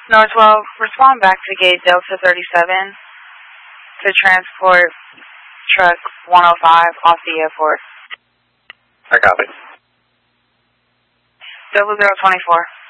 North 12, respond back to gate Delta 37 to transport truck 105 off the airport. I copy. 0024.